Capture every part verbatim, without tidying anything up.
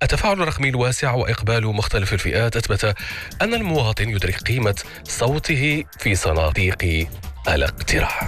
التفاعل الرقمي الواسع وإقبال مختلف الفئات أثبت أن المواطن يدرك قيمة صوته في صناديق الاقتراع.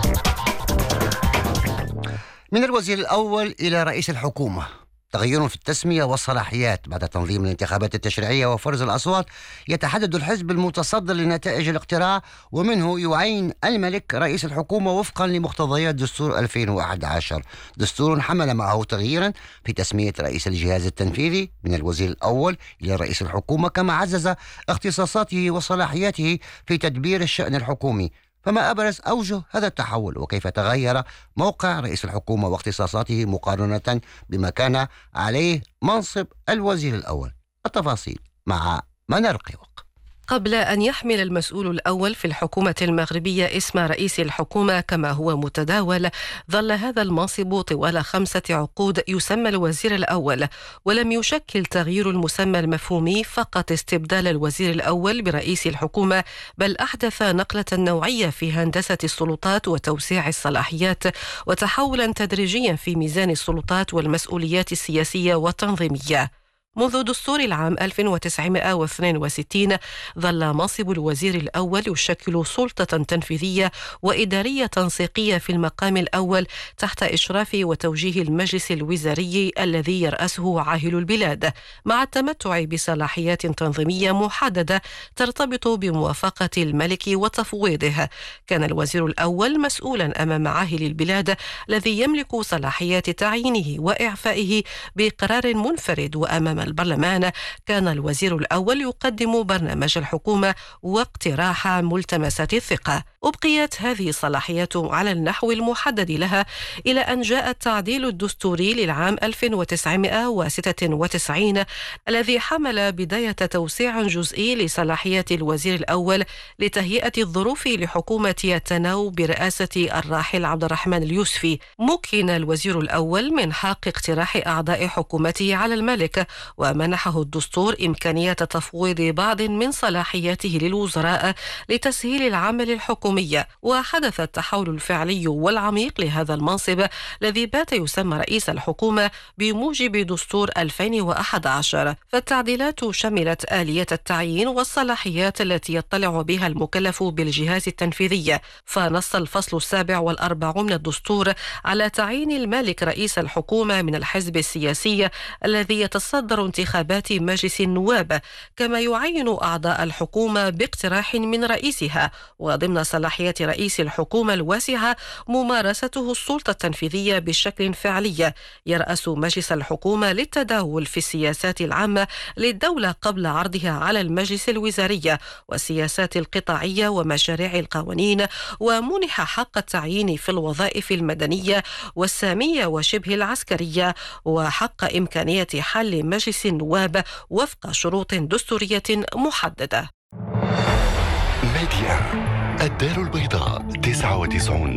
من الوزير الأول إلى رئيس الحكومة، تغير في التسمية والصلاحيات بعد تنظيم الانتخابات التشريعية وفرز الأصوات. يتحدد الحزب المتصدر لنتائج الاقتراع، ومنه يعين الملك رئيس الحكومة وفقا لمقتضيات دستور ألفين وأحد عشر، دستور حمل معه تغييرا في تسمية رئيس الجهاز التنفيذي من الوزير الأول إلى رئيس الحكومة، كما عزز اختصاصاته وصلاحياته في تدبير الشأن الحكومي. فما أبرز أوجه هذا التحول، وكيف تغير موقع رئيس الحكومة واختصاصاته مقارنة بما كان عليه منصب الوزير الأول؟ التفاصيل مع منار قيوق. قبل أن يحمل المسؤول الأول في الحكومة المغربية اسم رئيس الحكومة كما هو متداول، ظل هذا المنصب طوال خمسة عقود يسمى الوزير الأول، ولم يشكل تغيير المسمى المفهومي فقط استبدال الوزير الأول برئيس الحكومة، بل أحدث نقلة نوعية في هندسة السلطات وتوسيع الصلاحيات، وتحولا تدريجيا في ميزان السلطات والمسؤوليات السياسية والتنظيمية. منذ دستور العام ألف وتسعمائة واثنين وستين ظل منصب الوزير الأول يشكل سلطة تنفيذية وإدارية تنسيقية في المقام الأول تحت إشراف وتوجيه المجلس الوزاري الذي يرأسه عاهل البلاد، مع التمتع بصلاحيات تنظيمية محددة ترتبط بموافقة الملك وتفويضه. كان الوزير الأول مسؤولا أمام عاهل البلاد الذي يملك صلاحيات تعيينه وإعفائه بقرار منفرد، وأمام البرلمان كان الوزير الأول يقدم برنامج الحكومة واقتراح ملتمسات الثقة. أبقيت هذه الصلاحيات على النحو المحدد لها إلى أن جاء التعديل الدستوري للعام ألف وتسعمائة وستة وتسعين الذي حمل بداية توسيع جزئي لصلاحيات الوزير الأول لتهيئة الظروف لحكومة التناوب برئاسة الراحل عبد الرحمن اليوسفي. مكن الوزير الأول من حق اقتراح أعضاء حكومته على الملك، ومنحه الدستور إمكانية تفويض بعض من صلاحياته للوزراء لتسهيل العمل الحكومي. وحدث التحول الفعلي والعميق لهذا المنصب الذي بات يسمى رئيس الحكومة بموجب دستور ألفين وأحد عشر. فالتعديلات شملت آلية التعيين والصلاحيات التي يطلع بها المكلف بالجهاز التنفيذي، فنص الفصل السابع والأربعون من الدستور على تعيين الملك رئيس الحكومة من الحزب السياسي الذي يتصدر انتخابات مجلس النواب، كما يعين أعضاء الحكومة باقتراح من رئيسها، وضمن صلاحيات رئيس الحكومة الواسعة ممارسته السلطة التنفيذية بشكل فعلي. يرأس مجلس الحكومة للتداول في السياسات العامة للدولة قبل عرضها على المجلس الوزاري والسياسات القطاعية ومشاريع القوانين، ومنح حق التعيين في الوظائف المدنية والسامية وشبه العسكرية، وحق إمكانية حل مجلس النواب وفق شروط دستورية محددة. ميديا الدار البيضاء تسعة وتسعون